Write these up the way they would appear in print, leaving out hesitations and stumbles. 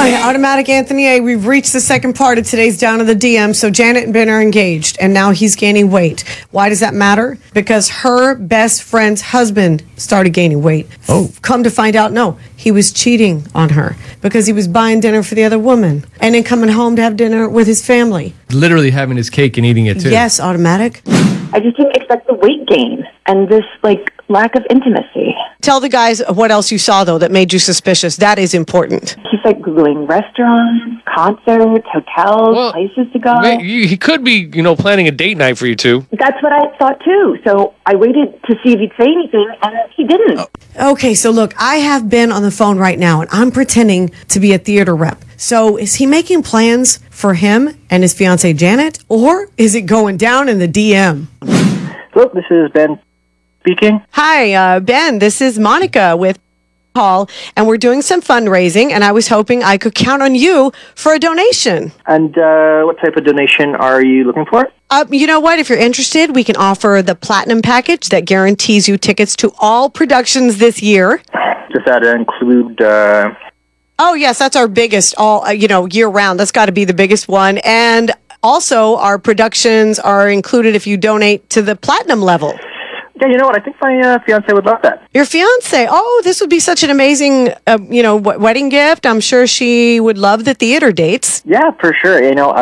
Automatic Anthony A. We've reached the second part of today's Down to the DM. So Janet and Ben are engaged, and now he's gaining weight. Why does that matter? Because her best friend's husband started gaining weight. Oh. Come to find out, no, he was cheating on her because he was buying dinner for the other woman and then coming home to have dinner with his family. Literally having his cake and eating it too. Yes, Automatic. I just didn't expect the weight gain and this, lack of intimacy. Tell the guys what else you saw, though, that made you suspicious. That is important. He's, Googling restaurants, concerts, hotels, places to go. He could be, planning a date night for you two. That's what I thought, too. So I waited to see if he'd say anything, and he didn't. Okay, so look, I have Ben on the phone right now, and I'm pretending to be a theater rep. So is he making plans for him and his fiancée, Janet, or is it going down in the DM? Hello, this is Ben speaking. Hi, Ben. This is Monica with Paul, and we're doing some fundraising, and I was hoping I could count on you for a donation. And what type of donation are you looking for? You know what? If you're interested, we can offer the Platinum Package that guarantees you tickets to all productions this year. Does that include... Oh, yes, that's our biggest, year-round. That's got to be the biggest one. And also, our productions are included if you donate to the Platinum level. Yeah, you know what? I think my fiance would love that. Your fiance? Oh, this would be such an amazing, wedding gift. I'm sure she would love the theater dates. Yeah, for sure.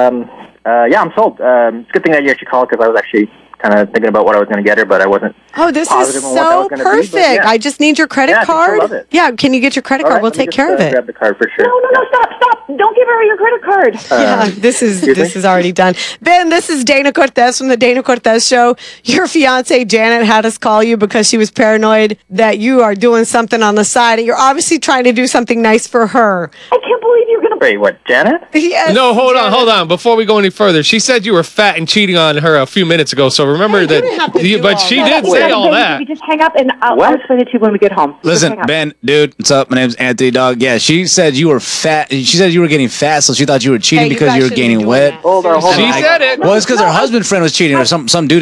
I'm sold. It's a good thing that you actually called because I was actually kind of thinking about what I was going to get her, but I wasn't. Oh, this is so perfect. Yeah. I just need your credit card. I love it. Yeah, can you get your credit card? We'll take care of it. Grab the card for sure. No, stop. Don't give her your credit card. Yeah, this is already done. Ben, this is Dana Cortez from the Dana Cortez Show. Your fiance Janet had us call you because she was paranoid that you are doing something on the side, and you're obviously trying to do something nice for her. I can't believe you're going to... Wait, what, Janet? Yes, No, hold on. Before we go any further, she said you were fat and cheating on her a few minutes ago. So remember but she did say all that. We just hang up, and I'll explain it to you when we get home. Listen, Ben, dude, what's up? My name's Anthony, dog. Yeah, she said you were fat. She said you were getting fat, so she thought you were cheating because you were gaining weight. Hold on. She said it. Well, it's because her husband friend was cheating or some dude.